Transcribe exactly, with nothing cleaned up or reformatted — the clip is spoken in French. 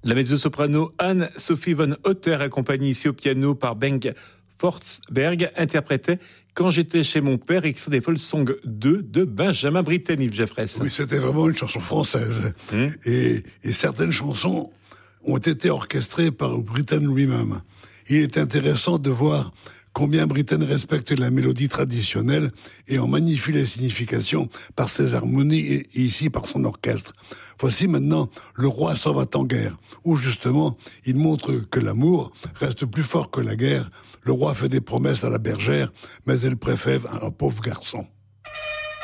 La mezzo-soprano Anne-Sophie von Otter, accompagnée ici au piano par Bengt Forsberg, interprétait Quand j'étais chez mon père, extrait des Folksong deux de Benjamin Britten, Yves Geffresse. Oui, c'était vraiment une chanson française. Mmh. Et, et certaines chansons ont été orchestrées par Britten lui-même. Il est intéressant de voir combien Britten respecte la mélodie traditionnelle et en magnifie les significations par ses harmonies et, et ici par son orchestre. Voici maintenant Le roi s'en va en guerre, où justement il montre que l'amour reste plus fort que la guerre. Le roi fait des promesses à la bergère, mais elle préfère un pauvre garçon.